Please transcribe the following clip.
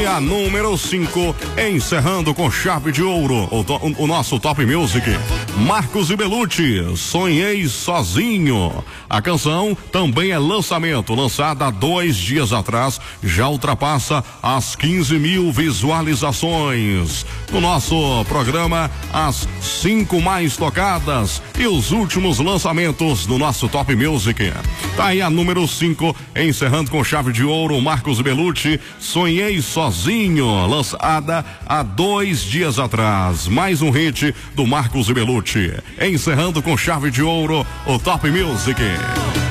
E a número 5, encerrando com chave de ouro, o nosso Top Music, Marcos e Belucci, Sonhei Sozinho. A canção também é lançamento, lançada há 2 dias atrás, já ultrapassa as 15 mil visualizações. No nosso programa, as 5 mais tocadas e os últimos lançamentos do nosso Top Music. Tá aí a número 5, encerrando com chave de ouro, Marcos e Belucci, Sonhei Sozinho, lançada há 2 dias atrás. Mais um hit do Marcos e Belucci, encerrando com chave de ouro o Top Music.